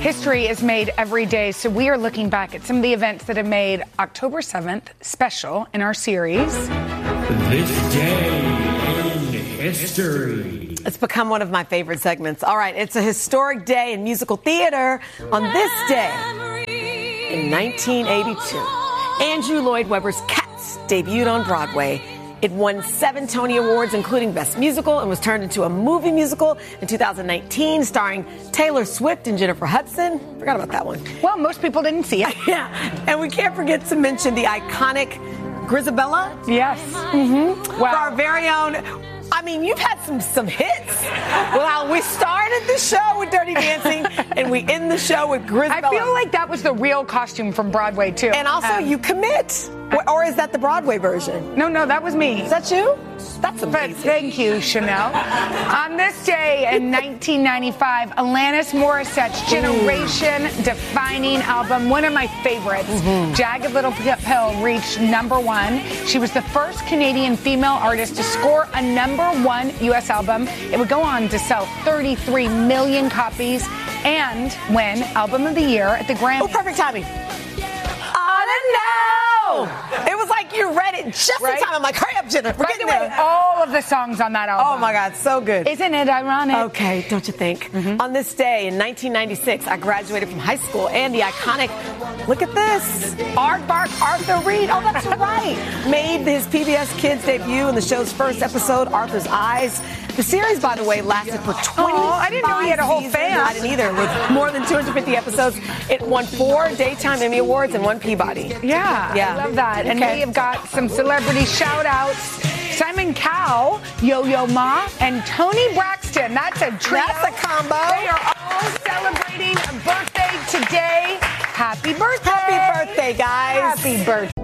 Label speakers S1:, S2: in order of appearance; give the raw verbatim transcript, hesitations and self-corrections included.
S1: History is made every day, so we are looking back at some of the events that have made October seventh special in our series.
S2: This day in history.
S3: It's become one of my favorite segments. All right, it's a historic day in musical theater. On this day in nineteen eighty-two, Andrew Lloyd Webber's Cats debuted on Broadway. It won seven Tony Awards, including Best Musical, and was turned into a movie musical in two thousand nineteen, starring Taylor Swift and Jennifer Hudson. Forgot about that one.
S1: Well, most people didn't see it.
S3: Yeah, and we can't forget to mention the iconic Grizabella.
S1: Yes.
S3: Mm-hmm.
S1: Wow.
S3: For our very own. I mean, you've had some some hits. Well, we started the show with Dirty Dancing, and we end the show with Grizabella.
S1: I feel like that was the real costume from Broadway, too.
S3: And also, um, you commit. Or, or is that the Broadway version?
S1: No, no, that was me.
S3: Is that you? That's amazing.
S1: But thank you, Chanel. On this day in nineteen ninety-five, Alanis Morissette's generation-defining album, one of my favorites, mm-hmm. Jagged Little Pill, reached number one. She was the first Canadian female artist to score a number one U S album. It would go on to sell thirty-three million copies and win Album of the Year at the Grammys.
S3: Oh, perfect timing. On and now! It was like you read it just
S1: right?
S3: in time. I'm like, hurry up, Jenna. We're
S1: By
S3: getting
S1: the way,
S3: there.
S1: all of the songs on that album.
S3: Oh, my God, so good.
S1: Isn't it ironic?
S3: Okay, don't you think? Mm-hmm. On this day in nineteen ninety-six, I graduated from high school, and the iconic, look at this, Aardvark Arthur Reed, oh, that's right, made his P B S Kids debut in the show's first episode, Arthur's Eyes. The series, by the way, lasted for twenty.
S1: Oh, I didn't know he had a whole
S3: seasons.
S1: fan.
S3: I didn't either. With more than two hundred fifty episodes, it won four Daytime Emmy Awards and one Peabody.
S1: Yeah,
S3: yeah.
S1: I love that.
S3: Okay.
S1: And we have got some celebrity shout-outs. Simon Cowell, Yo-Yo Ma, and Toni Braxton. That's a trio.
S3: That's a combo.
S1: They are all celebrating a birthday today. Happy birthday.
S3: Happy birthday, guys.
S1: Happy birthday.